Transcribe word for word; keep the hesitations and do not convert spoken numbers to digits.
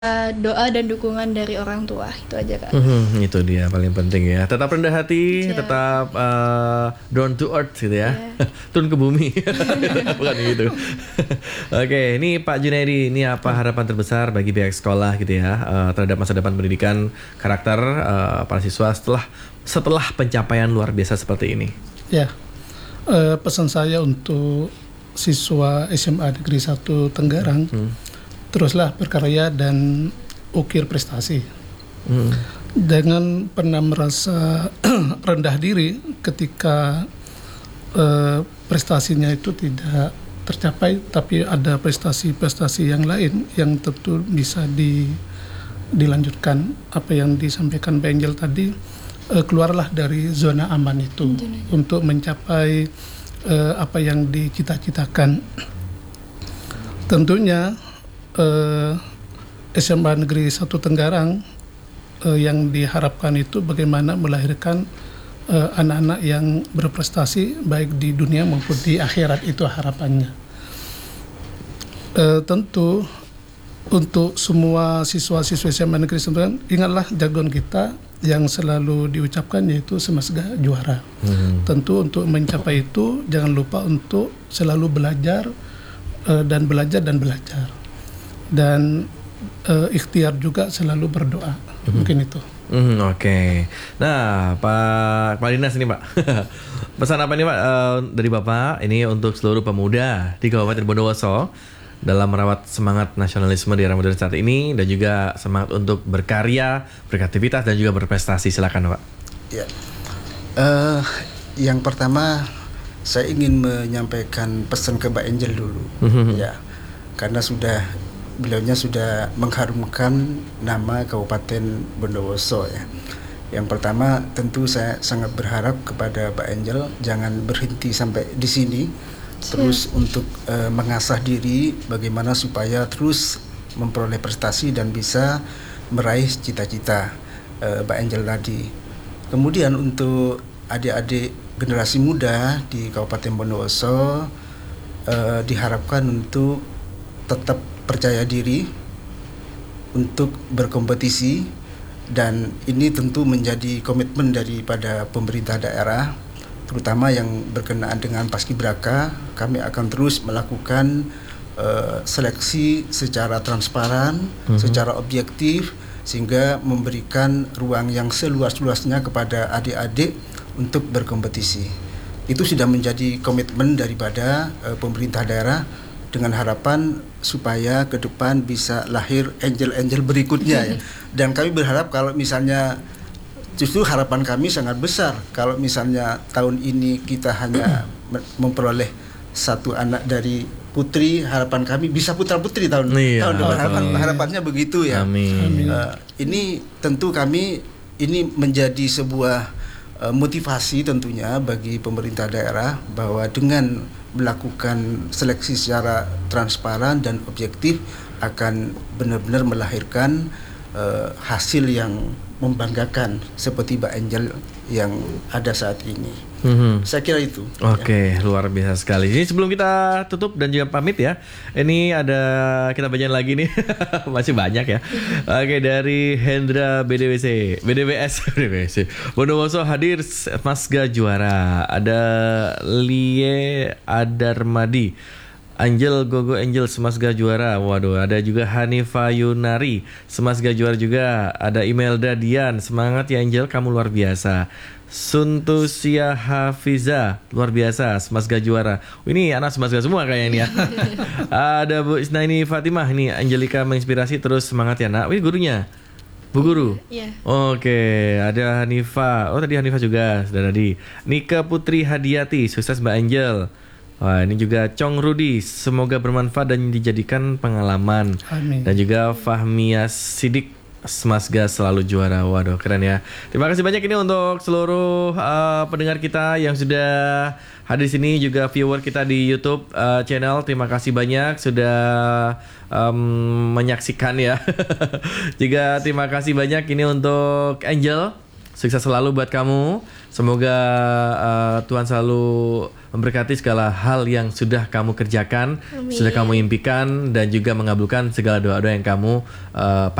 doa dan dukungan dari orang tua, itu aja Kak. Hmm, itu dia paling penting ya. Tetap rendah hati, Ya. tetap uh, down to earth gitu ya. Ya. Turun ke bumi. Bukan gitu. Oke, ini Pak Junaidi, ini apa harapan terbesar bagi pihak sekolah gitu ya uh, terhadap masa depan pendidikan karakter uh, para siswa setelah setelah pencapaian luar biasa seperti ini? Ya, uh, pesan saya untuk siswa S M A Negeri satu Tenggarang, hmm. teruslah berkarya dan ukir prestasi. Hmm. Jangan pernah merasa rendah diri ketika uh, prestasinya itu tidak tercapai, tapi ada prestasi-prestasi yang lain yang tentu bisa di, dilanjutkan. Apa yang disampaikan Mbak Angel tadi, uh, keluarlah dari zona aman itu Jana. Untuk mencapai uh, apa yang dicita-citakan. Tentunya Uh, S M A Negeri satu Tenggarang uh, yang diharapkan itu bagaimana melahirkan uh, anak-anak yang berprestasi baik di dunia maupun di akhirat, itu harapannya. Uh, tentu untuk semua siswa-siswa S M A Negeri satu Tenggarang, ingatlah jargon kita yang selalu diucapkan, yaitu semasga juara. Hmm. Tentu untuk mencapai itu jangan lupa untuk selalu belajar uh, dan belajar dan belajar. Dan uh, ikhtiar juga selalu berdoa. Mm-hmm. Mungkin itu. Mm, Oke. Okay. Nah, Pak Pak Dinas ini Pak, pesan apa nih Pak uh, dari Bapak ini untuk seluruh pemuda di Kabupaten Bondowoso dalam merawat semangat nasionalisme di era modern saat ini dan juga semangat untuk berkarya, berkreativitas dan juga berprestasi. Silakan Pak. Ya. Uh, yang pertama saya ingin menyampaikan pesan ke Mbak Angel dulu. Mm-hmm. Ya. Karena sudah beliaunya sudah mengharumkan nama Kabupaten Bondowoso ya. Yang pertama tentu saya sangat berharap kepada Mbak Angel jangan berhenti sampai di sini, terus untuk uh, mengasah diri bagaimana supaya terus memperoleh prestasi dan bisa meraih cita-cita uh, Mbak Angel tadi. Kemudian untuk adik-adik generasi muda di Kabupaten Bondowoso uh, diharapkan untuk tetap percaya diri untuk berkompetisi, dan ini tentu menjadi komitmen daripada pemerintah daerah, terutama yang berkenaan dengan Paskibraka. Kami akan terus melakukan uh, seleksi secara transparan, mm-hmm. secara objektif, sehingga memberikan ruang yang seluas-luasnya kepada adik-adik untuk berkompetisi. Itu sudah menjadi komitmen daripada uh, pemerintah daerah, dengan harapan supaya ke depan bisa lahir angel-angel berikutnya ya. Dan kami berharap kalau misalnya, justru harapan kami sangat besar kalau misalnya tahun ini kita hanya memperoleh satu anak dari putri, harapan kami bisa putra-putri tahun iya, tahun depan. Harapan, harapannya begitu ya. Amin. Uh, ini tentu kami ini menjadi sebuah uh, motivasi tentunya bagi pemerintah daerah bahwa dengan melakukan seleksi secara transparan dan objektif akan benar-benar melahirkan uh, hasil yang membanggakan seperti Mbak Angel yang ada saat ini. Mm-hmm. Saya kira itu. Oke, ya. Luar biasa sekali. Ini sebelum kita tutup dan juga pamit ya, ini ada kita bacain lagi nih. Masih banyak ya. Oke, dari Hendra B D W C, B D W S, B D W S. Bondowoso hadir Masga juara. Ada Lie Adarmadi, Angel Gogo Angel Semasga juara. Waduh, ada juga Hanifa Yunari Semasga juara juga. Ada Imelda Dian, semangat ya Angel, kamu luar biasa. Suntusia Hafiza, luar biasa, Semasga juara. Oh, ini anak Semasga semua kayaknya ini ya. Ada Bu Isnaini Fatimah, ini Angelika menginspirasi, terus semangat ya nak. Wih, gurunya Bu Guru? Iya. Oke, ada Hanifa. Oh, tadi Hanifa juga sudah tadi. Nika Putri Hadiati, sukses Mbak Angel. Wah, ini juga Chong Rudi, semoga bermanfaat dan dijadikan pengalaman. Amin. Dan juga Fahmia Sidik, Semasga selalu juara. Waduh, keren ya. Terima kasih banyak ini untuk seluruh uh, pendengar kita yang sudah hadir di sini, juga viewer kita di YouTube uh, channel. Terima kasih banyak sudah um, menyaksikan ya. Juga terima kasih banyak ini untuk Angel Sukses selalu buat kamu. Semoga uh, Tuhan selalu memberkati segala hal yang sudah kamu kerjakan, Amin. sudah kamu impikan, dan juga mengabulkan segala doa-doa yang kamu uh,